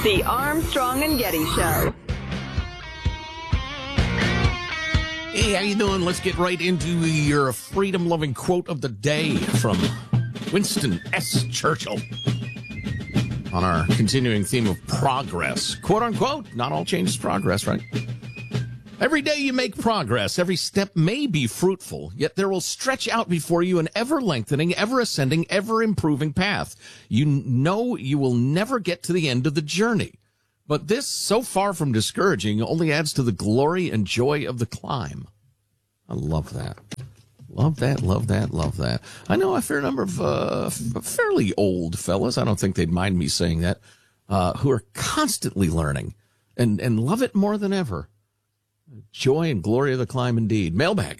The Armstrong and Getty Show. Hey, how you doing? Let's get right into your freedom-loving quote of the day from Winston S. Churchill on our continuing theme of progress. Quote, unquote, not all change is progress, right? Every day you make progress. Every step may be fruitful, yet there will stretch out before you an ever-lengthening, ever-ascending, ever-improving path. You know you will never get to the end of the journey. But this, so far from discouraging, only adds to the glory and joy of the climb. I love that. Love that, love that, love that. I know a fair number of fairly old fellas, I don't think they'd mind me saying that, who are constantly learning and love it more than ever. Joy and glory of the climb indeed. Mailbag.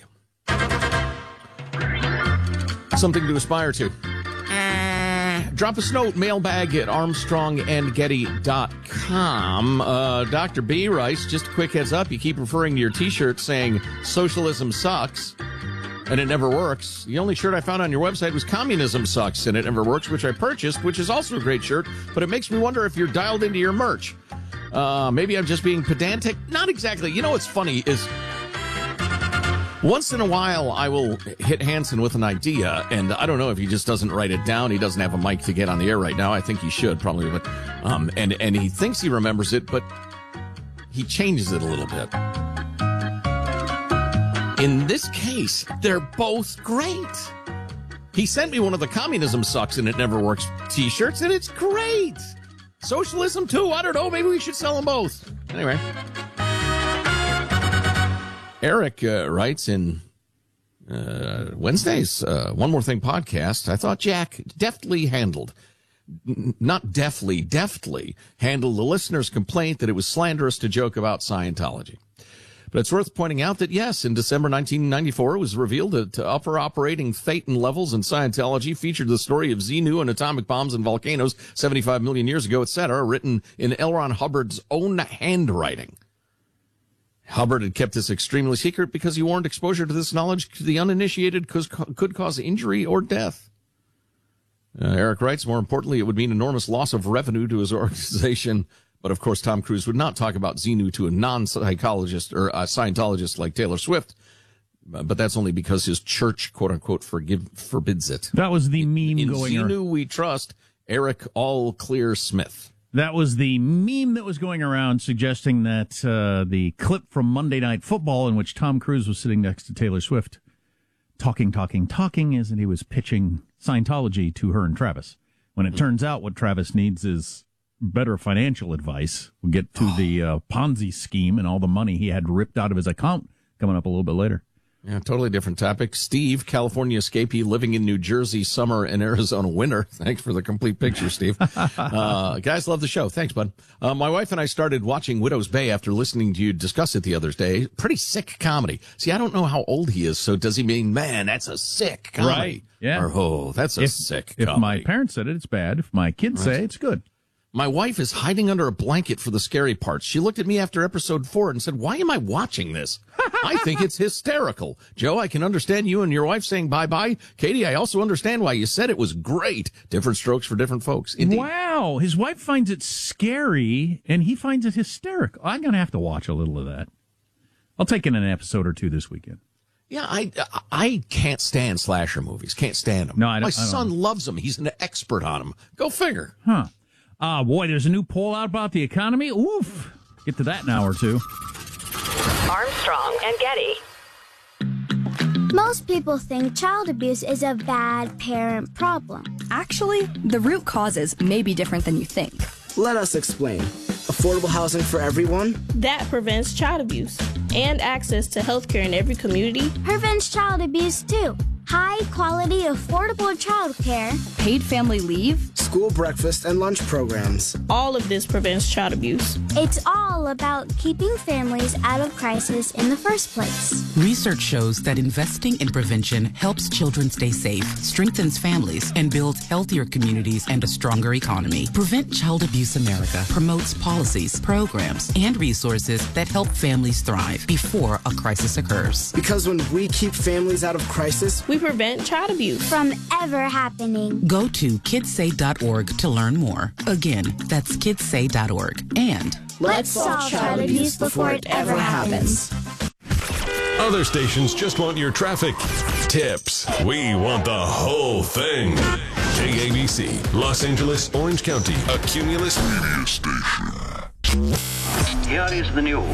Something to aspire to. Drop us a note, mailbag at armstrongandgetty.com. Dr. B writes, just a quick heads up, you keep referring to your t-shirt saying socialism sucks and it never works. The only shirt I found on your website was communism sucks and it never works, which I purchased, which is also a great shirt, but it makes me wonder if you're dialed into your merch. Maybe I'm just being pedantic. Not exactly. You know what's funny is once in a while I will hit Hanson with an idea, and I don't know if he just doesn't write it down. He doesn't have a mic to get on the air right now. I think he should probably, but and he thinks he remembers it, but he changes it a little bit. In this case, they're both great. He sent me one of the communism sucks and it never works t-shirts, and it's great. Socialism, too. I don't know. Maybe we should sell them both. Anyway. Eric writes in Wednesday's One More Thing podcast, I thought Jack deftly handled the listener's complaint that it was slanderous to joke about Scientology. But it's worth pointing out that, yes, in December 1994, it was revealed that upper operating Thetan levels in Scientology featured the story of Xenu and atomic bombs and volcanoes 75 million years ago, etc., written in L. Ron Hubbard's own handwriting. Hubbard had kept this extremely secret because he warned exposure to this knowledge to the uninitiated could cause injury or death. Eric writes, more importantly, it would mean enormous loss of revenue to his organization. But, of course, Tom Cruise would not talk about Xenu to a non-psychologist or a Scientologist like Taylor Swift. But that's only because his church, quote-unquote, forbids it. That was the meme in going Xenu we trust, Eric All Clear Smith. That was the meme that was going around suggesting that the clip from Monday Night Football in which Tom Cruise was sitting next to Taylor Swift talking as he was pitching Scientology to her and Travis. When it turns out what Travis needs is better financial advice. We'll get to the Ponzi scheme and all the money he had ripped out of his account coming up a little bit later. Yeah, totally different topic. Steve, California escapee, living in New Jersey summer and Arizona winter. Thanks for the complete picture, Steve. Guys, love the show. Thanks, bud. My wife and I started watching Widow's Bay after listening to you discuss it the other day. Pretty sick comedy. See, I don't know how old he is, so does he mean, man, that's a sick comedy? Right, yeah. Or, oh, that's a sick comedy. If my parents said it, it's bad. If my kids say it's good. My wife is hiding under a blanket for the scary parts. She looked at me after episode 4 and said, why am I watching this? I think it's hysterical. Joe, I can understand you and your wife saying bye-bye. Katie, I also understand why you said it was great. Different strokes for different folks. Indeed. Wow. His wife finds it scary, and he finds it hysterical. I'm going to have to watch a little of that. I'll take in an episode or two this weekend. Yeah, I can't stand slasher movies. Can't stand them. No, I don't. My son loves them. He's an expert on them. Go figure. Huh. Boy, there's a new poll out about the economy. Oof. Get to that in an hour or two. Armstrong and Getty. Most people think child abuse is a bad parent problem. Actually, the root causes may be different than you think. Let us explain. Affordable housing for everyone? That prevents child abuse and access to health care in every community. Prevents child abuse, too. High-quality, affordable child care. Paid family leave. School breakfast and lunch programs. All of this prevents child abuse. It's all all about keeping families out of crisis in the first place. Research shows that investing in prevention helps children stay safe, strengthens families, and builds healthier communities and a stronger economy. Prevent Child Abuse America promotes policies, programs, and resources that help families thrive before a crisis occurs. Because when we keep families out of crisis, We prevent child abuse From ever happening. Go to kidssay.org to learn more. Again, that's kidssay.org. And Let's solve child abuse before it ever happens. Other stations just want your traffic tips. We want the whole thing. KABC, Los Angeles, Orange County, a Cumulus radio station. Here is the news.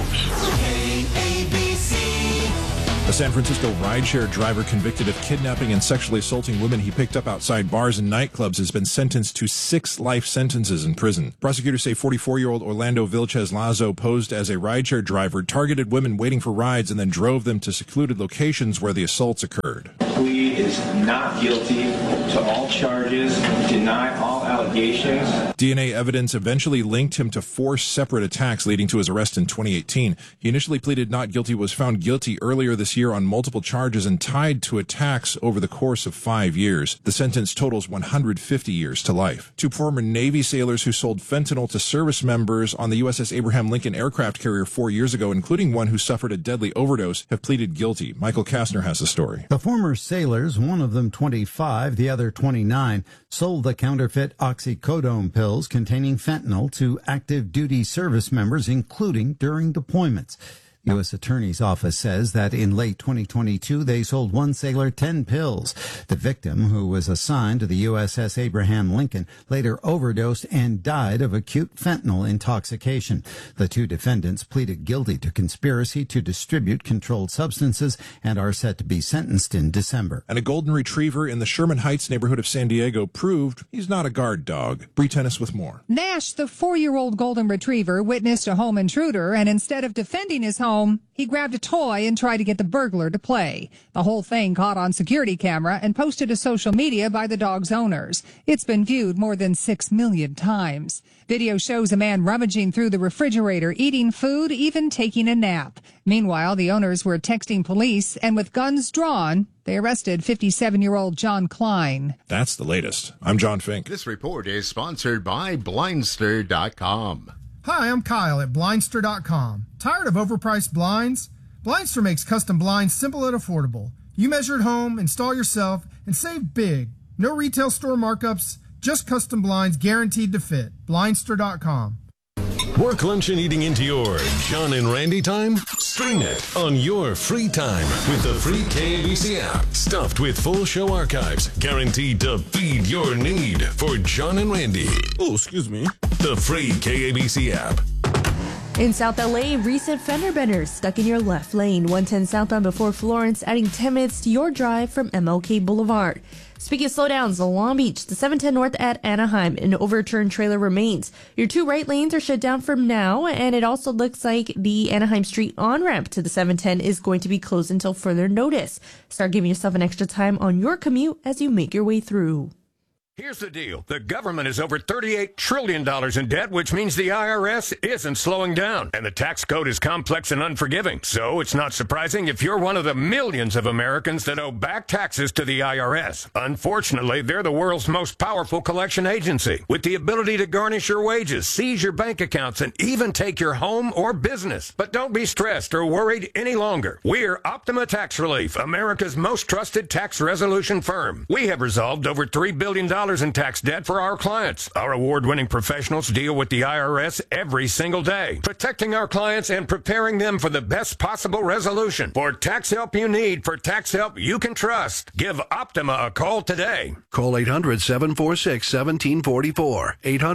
A San Francisco rideshare driver convicted of kidnapping and sexually assaulting women he picked up outside bars and nightclubs has been sentenced to 6 life sentences in prison. Prosecutors say 44-year-old Orlando Vilches Lazo posed as a rideshare driver, targeted women waiting for rides, and then drove them to secluded locations where the assaults occurred. Plea is not guilty to all charges, deny all allegations. DNA evidence eventually linked him to 4 separate attacks, leading to his arrest in 2018. He initially pleaded not guilty, was found guilty earlier this year on multiple charges and tied to attacks over the course of 5 years. The sentence totals 150 years to life. 2 former Navy sailors who sold fentanyl to service members on the USS Abraham Lincoln aircraft carrier 4 years ago, including one who suffered a deadly overdose, have pleaded guilty. Michael Kastner has the story. The former sailors, one of them 25, the other 29, sold the counterfeit oxycodone pills containing fentanyl to active duty service members, including during deployments. The U.S. Attorney's Office says that in late 2022, they sold one sailor 10 pills. The victim, who was assigned to the USS Abraham Lincoln, later overdosed and died of acute fentanyl intoxication. The 2 defendants pleaded guilty to conspiracy to distribute controlled substances and are set to be sentenced in December. And a golden retriever in the Sherman Heights neighborhood of San Diego proved he's not a guard dog. Bree Tennis with more. Nash, the 4-year-old golden retriever, witnessed a home intruder, and instead of defending his home, he grabbed a toy and tried to get the burglar to play. The whole thing caught on security camera and posted to social media by the dog's owners. It's been viewed more than 6 million times. Video shows a man rummaging through the refrigerator, eating food, even taking a nap. Meanwhile, the owners were texting police, and with guns drawn, they arrested 57-year-old John Klein. That's the latest. I'm John Fink. This report is sponsored by Blindster.com. Hi, I'm Kyle at Blindster.com. Tired of overpriced blinds? Blindster makes custom blinds simple and affordable. You measure at home, install yourself, and save big. No retail store markups, just custom blinds guaranteed to fit. Blindster.com. Work, lunch, and eating into your John and Randy time? Stream it on your free time with the free KABC app. Stuffed with full show archives, guaranteed to feed your need for John and Randy. Oh, excuse me. The free KABC app. In South LA, recent fender benders stuck in your left lane, 110 southbound before Florence, adding 10 minutes to your drive from MLK Boulevard. Speaking of slowdowns, the Long Beach, the 710 north at Anaheim, an overturned trailer remains. Your 2 right lanes are shut down from now, and it also looks like the Anaheim Street on-ramp to the 710 is going to be closed until further notice. Start giving yourself an extra time on your commute as you make your way through. Here's the deal. The government is over $38 trillion in debt, which means the IRS isn't slowing down. And the tax code is complex and unforgiving. So it's not surprising if you're one of the millions of Americans that owe back taxes to the IRS. Unfortunately, they're the world's most powerful collection agency, with the ability to garnish your wages, seize your bank accounts, and even take your home or business. But don't be stressed or worried any longer. We're Optima Tax Relief, America's most trusted tax resolution firm. We have resolved over $3 billion in tax debt for our clients. Our award-winning professionals deal with the IRS every single day, protecting our clients and preparing them for the best possible resolution. For tax help you need, for tax help you can trust, give Optima a call today. Call 800-746-1744.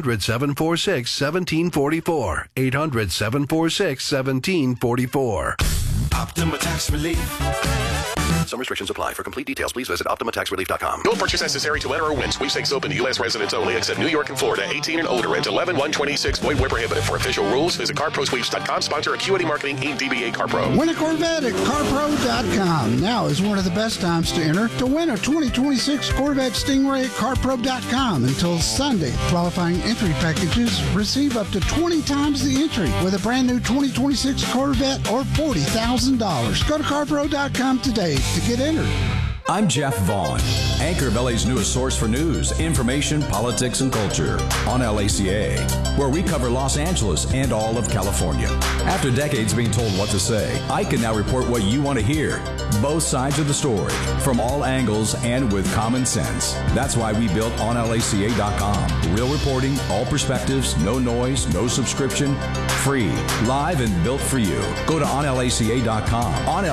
800-746-1744. 800-746-1744. Optima Tax Relief. Some restrictions apply. For complete details, please visit OptimaTaxRelief.com. No purchase necessary to enter or win. Sweepstakes open to U.S. residents only, except New York and Florida. 18 and older. Rent 11-126. Void where prohibited. For official rules, visit CarProSweeps.com. Sponsor Acuity Marketing, Inc. DBA CarPro. Win a Corvette at CarPro.com. Now is one of the best times to enter to win a 2026 Corvette Stingray at CarPro.com until Sunday. Qualifying entry packages receive up to 20 times the entry with a brand new 2026 Corvette or $40,000. Go to CarPro.com today to get entered. I'm Jeff Vaughn, anchor of LA's newest source for news, information, politics, and culture on LACA, where we cover Los Angeles and all of California. After decades being told what to say, I can now report what you want to hear. Both sides of the story, from all angles and with common sense. That's why we built OnLACA.com. Real reporting, all perspectives, no noise, no subscription, free, live, and built for you. Go to OnLACA.com.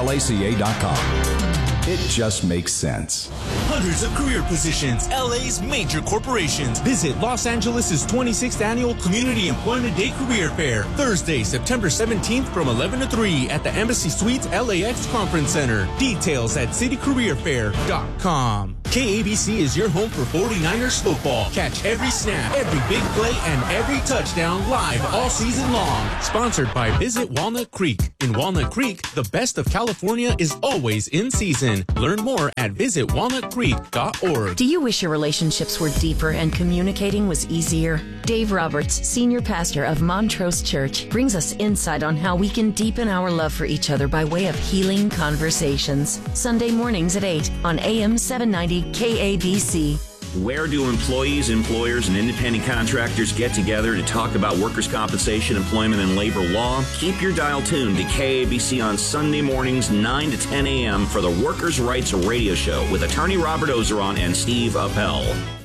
OnLACA.com. It just makes sense. Hundreds of career positions, LA's major corporations. Visit Los Angeles' 26th Annual Community Employment Day Career Fair, Thursday, September 17th from 11 to 3 at the Embassy Suites LAX Conference Center. Details at citycareerfair.com. KABC is your home for 49ers football. Catch every snap, every big play, and every touchdown live all season long. Sponsored by Visit Walnut Creek. In Walnut Creek, the best of California is always in season. Learn more at visitwalnutcreek.org. Do you wish your relationships were deeper and communicating was easier? Dave Roberts, senior pastor of Montrose Church, brings us insight on how we can deepen our love for each other by way of healing conversations. Sunday mornings at 8 on AM 790 KABC. Where do employees, employers, and independent contractors get together to talk about workers' compensation, employment, and labor law? Keep your dial tuned to KABC on Sunday mornings, 9 to 10 a.m. for the Workers' Rights Radio Show with attorney Robert Ozeron and Steve Appel.